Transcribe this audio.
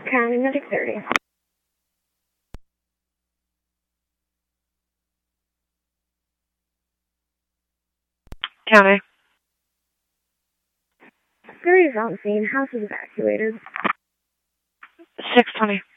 County Medic 30. County. 30 is on scene. House is evacuated. 620.